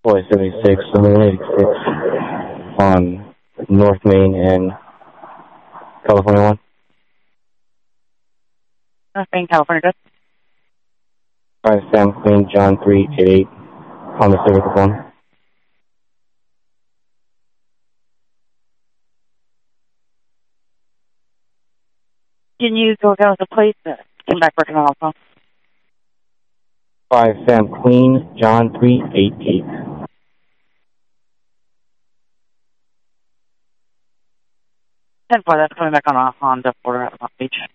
Boy 76, 186 on North Main and California 1. North Main, California, good. 5 Sam Queen, John 388 on the cervical phone. Can you go down with the place? Come back working on the phone. 5 Sam Queen, John 388. 10-4, that's coming back on the border at Long Beach.